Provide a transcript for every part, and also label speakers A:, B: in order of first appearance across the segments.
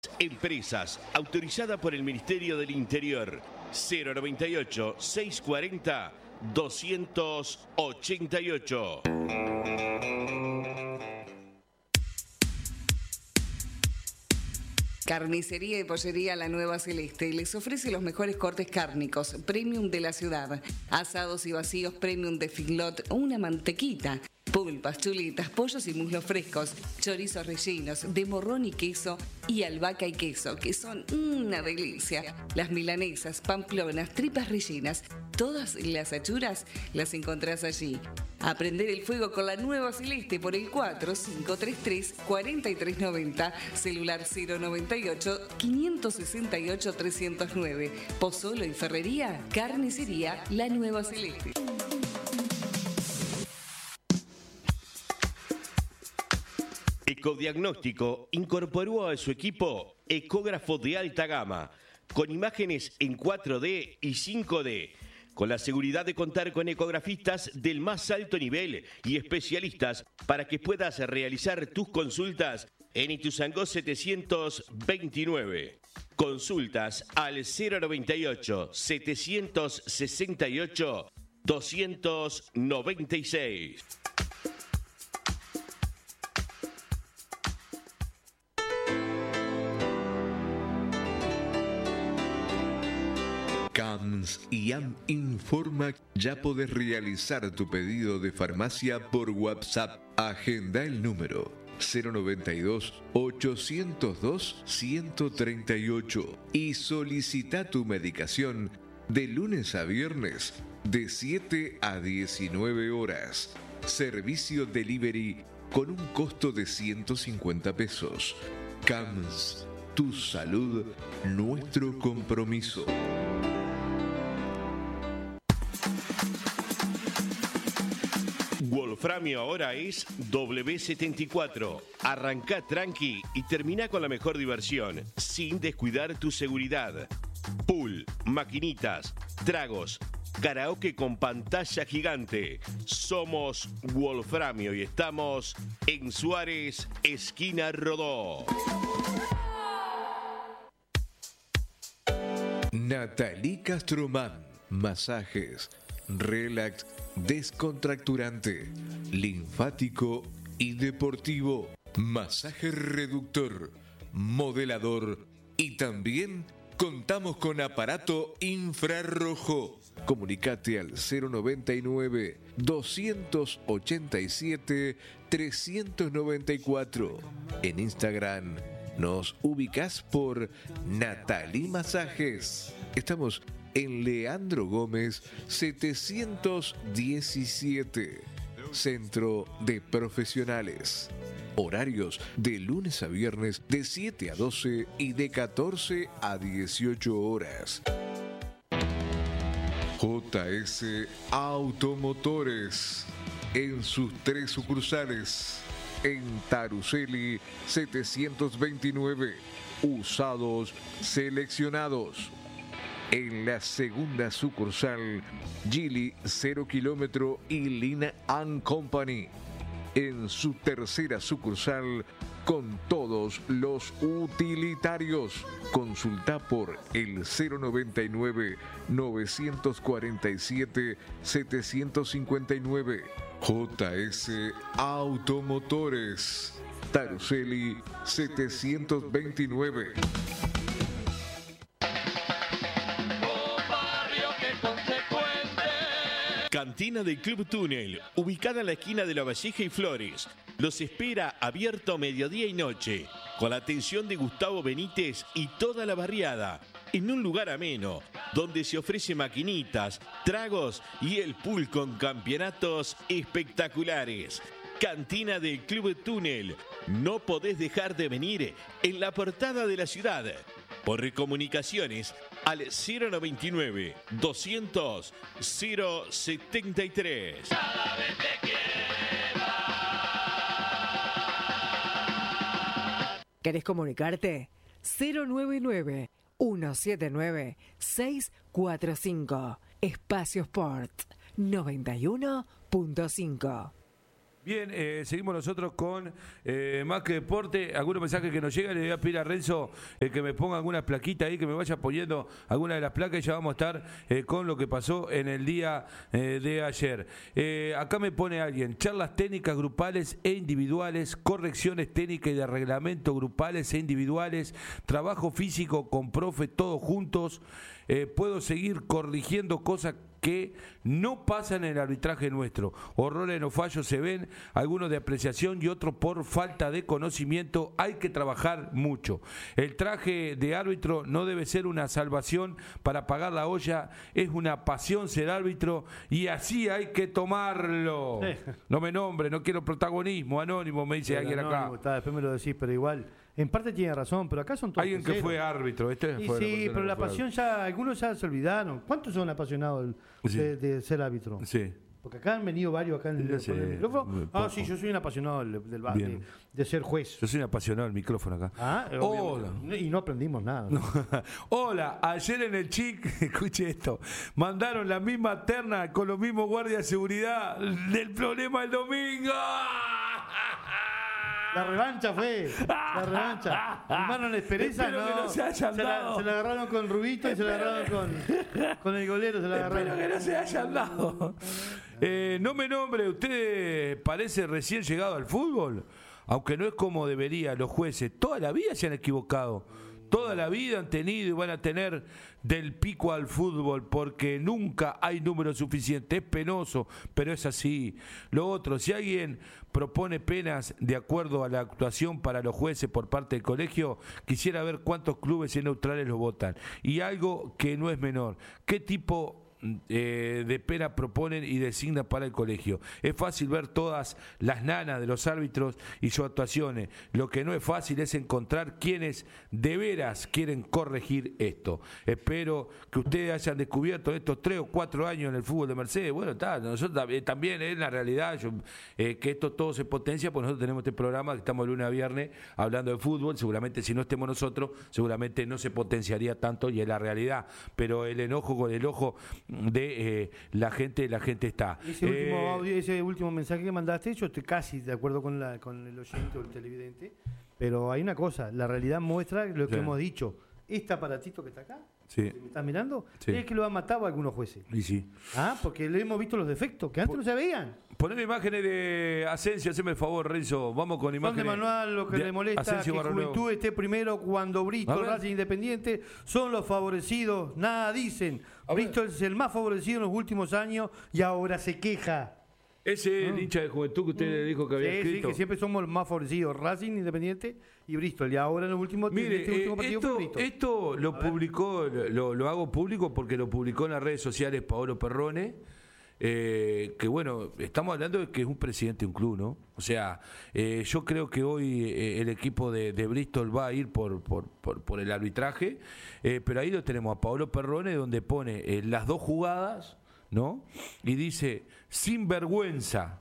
A: Empresas, autorizada por el Ministerio del Interior. 098-640-288.
B: Carnicería y Pollería La Nueva Celeste les ofrece los mejores cortes cárnicos premium de la ciudad, asados y vacíos premium de Figlot, una mantequita, pulpas, chuletas, pollos y muslos frescos, chorizos rellenos de morrón y queso y albahaca y queso, que son una delicia. Las milanesas, pamplonas, tripas rellenas, todas las achuras las encontrás allí. Aprender el fuego con La Nueva Celeste por el 4533-4390, celular 098-568-309. Pozzolo y Ferrería, Carnicería La Nueva Celeste.
A: Ecodiagnóstico incorporó a su equipo ecógrafo de alta gama, con imágenes en 4D y 5D, con la seguridad de contar con ecografistas del más alto nivel y especialistas para que puedas realizar tus consultas en Ituzaingó 729. Consultas al 098-768-296.
C: CAMS IAM informa, ya podés realizar tu pedido de farmacia por WhatsApp. Agenda el número 092-802-138 y solicita tu medicación de lunes a viernes de 7 a 19 horas. Servicio delivery con un costo de 150 pesos. CAMS, tu salud, nuestro compromiso.
A: Wolframio ahora es W74. Arrancá tranqui y termina con la mejor diversión, sin descuidar tu seguridad. Pool, maquinitas, tragos, karaoke con pantalla gigante. Somos Wolframio y estamos en Suárez, esquina Rodó.
C: Nathalie Castromán, masajes, relax, descontracturante, linfático y deportivo, masaje reductor, modelador y también contamos con aparato infrarrojo. Comunicate al 099-287-394. En Instagram nos ubicás por Nathalie Masajes. Estamos en Leandro Gómez 717, Centro de Profesionales. Horarios de lunes a viernes de 7 a 12 y de 14 a 18 horas. JS Automotores en sus 3 sucursales. En Taruseli 729, usados seleccionados. En la segunda sucursal, Gili 0 kilómetro y Lina & Company. En su tercera sucursal, con todos los utilitarios. Consulta por el 099-947-759. JS Automotores. Taruseli 729.
A: Cantina del Club Túnel, ubicada en la esquina de La Valleja y Flores. Los espera abierto mediodía y noche, con la atención de Gustavo Benítez y toda la barriada, en un lugar ameno, donde se ofrece maquinitas, tragos y el pool con campeonatos espectaculares. Cantina del Club Túnel, no podés dejar de venir en la portada de la ciudad. Por comunicaciones al 099-200-073.
D: ¿Querés comunicarte? 099-179-645. Espacio Sport 91.5. Bien, seguimos nosotros con Más que Deporte. Algunos mensajes que nos llegan, le voy a pedir a Renzo que me ponga alguna plaquita ahí, que me vaya poniendo alguna de las placas y ya vamos a estar con lo que pasó en el día de ayer. Acá me pone alguien: charlas técnicas grupales e individuales, correcciones técnicas y de reglamento grupales e individuales, trabajo físico con profe, todos juntos. Puedo seguir corrigiendo cosas que no pasan en el arbitraje nuestro. Horrores o fallos se ven, algunos de apreciación y otros por falta de conocimiento. Hay que trabajar mucho. El traje de árbitro no debe ser una salvación para pagar la olla, es una pasión ser árbitro y así hay que tomarlo. No me nombre, no quiero protagonismo, anónimo, me dice alguien acá.
E: Después me lo decís, pero igual, en parte tiene razón, pero acá son todos
D: alguien que fue árbitro,
E: sí, pero la pasión ya, algunos ya se olvidaron. ¿Cuántos son apasionados de ser árbitro? Sí. Porque acá han venido varios acá en el micrófono. Sí, yo soy un apasionado de ser juez.
D: Yo soy un apasionado del micrófono acá.
E: Hola. Y no aprendimos nada.
D: No. Hola, ayer en el Chic, escuche esto, mandaron la misma terna con los mismos guardias de seguridad del problema del domingo.
E: La revancha fue, la revancha. Hermano Esperanza,
D: no. Que no se hayan dado.
E: Se la agarraron con Rubito y se la agarraron con el golero. Se la agarraron.
D: Espero que no se hayan dado. No me nombre, usted parece recién llegado al fútbol, aunque no es como debería. Los jueces toda la vida se han equivocado. Toda la vida han tenido y van a tener del pico al fútbol porque nunca hay número suficiente. Es penoso, pero es así. Lo otro, si alguien propone penas de acuerdo a la actuación para los jueces por parte del colegio, quisiera ver cuántos clubes neutrales lo votan. Y algo que no es menor, ¿qué tipo de pena proponen y designan para el colegio? Es fácil ver todas las nanas de los árbitros y sus actuaciones. Lo que no es fácil es encontrar quienes de veras quieren corregir esto. Espero que ustedes hayan descubierto estos 3 o 4 años en el fútbol de Mercedes. Bueno, nosotros también es la realidad que esto todo se potencia, porque nosotros tenemos este programa que estamos de lunes a viernes hablando de fútbol. Seguramente si no estemos nosotros, seguramente no se potenciaría tanto y es la realidad. Pero el enojo con el ojo de la gente está.
E: Ese último mensaje que mandaste, yo estoy casi de acuerdo con el oyente o el televidente, pero hay una cosa, la realidad muestra lo que hemos dicho. Este aparatito que está acá, ¿me estás mirando? Es el que lo ha matado a algunos jueces.
D: Y sí.
E: Porque le hemos visto los defectos, que antes no se veían.
D: Poneme imágenes de Asensio, haceme el favor, Renzo. Vamos con imágenes.
E: Son de Manuel, lo que le molesta Asensio, que Juventud esté primero cuando Bristol, Racing Independiente son los favorecidos. Nada dicen. Bristol es el más favorecido en los últimos años y ahora se queja.
D: Ese es el hincha de Juventud que usted le dijo que había escrito.
E: Sí, que siempre somos los más favorecidos, Racing, Independiente y Bristol. Y ahora en el último, último partido fue Bristol.
D: Esto lo publicó, lo hago público porque lo publicó en las redes sociales Paolo Perrone. Que bueno, estamos hablando de que es un presidente de un club, ¿no? O sea, yo creo que hoy el equipo de Bristol va a ir por el arbitraje, pero ahí lo tenemos a Paolo Perrone, donde pone las 2 jugadas, ¿no? Y dice: sin vergüenza,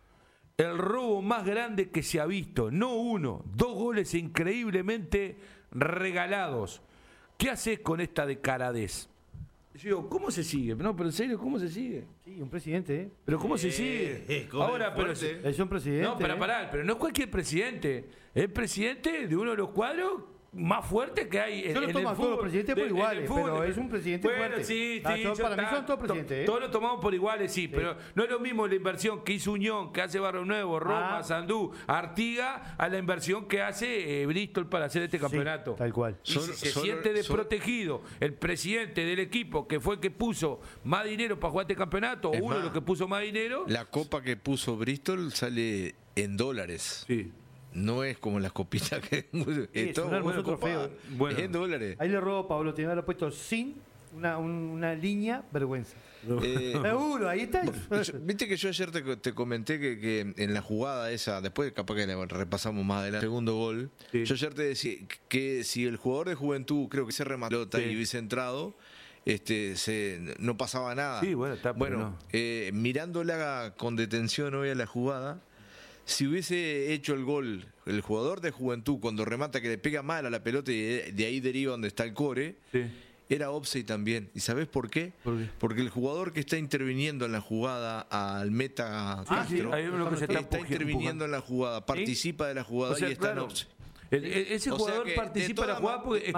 D: el robo más grande que se ha visto, no 1, 2 goles increíblemente regalados. ¿Qué haces con esta decaradez? Yo digo, ¿cómo se sigue? No, pero en serio, ¿cómo se sigue?
E: Sí, un presidente,
D: ¿Pero cómo se sigue?
E: Ahora, pero es un presidente.
D: No, pero no es cualquier presidente. Es el presidente de uno de los cuadros más fuerte que hay en el fútbol.
E: Yo lo tomo a todos los presidentes por iguales, pero es un presidente fuerte.
D: Sí,
E: para mí son todos presidentes.
D: Todos lo tomamos por iguales, sí, pero no es lo mismo la inversión que hizo Unión, que hace Barrio Nuevo, Roma, Sandú, Artiga, a la inversión que hace Bristol para hacer este campeonato.
E: Tal cual.
D: Y si se siente desprotegido el presidente del equipo, que fue el que puso más dinero para jugar este campeonato, uno de los que puso más dinero.
F: La copa que puso Bristol sale en dólares.
D: Sí.
F: No es como las copitas que
E: es todo un trofeo.
F: Bueno. Es en dólares.
E: Ahí le robó Pablo, tenía que haberlo puesto sin una línea vergüenza. Seguro, ahí está.
F: Viste que yo ayer te comenté que en la jugada esa, después capaz que la repasamos más adelante, el segundo gol, yo ayer te decía que si el jugador de Juventud, creo que se remató y hubiese entrado, no pasaba nada.
D: Sí, bueno,
F: mirándola con detención hoy a la jugada, si hubiese hecho el gol el jugador de Juventud cuando remata, que le pega mal a la pelota y de ahí deriva donde está el core, era offside también. ¿Y sabés por qué? Porque el jugador que está interviniendo en la jugada al meta Castro, está interviniendo en la jugada, participa de la jugada y está en offside.
D: Ese jugador participa de la jugada porque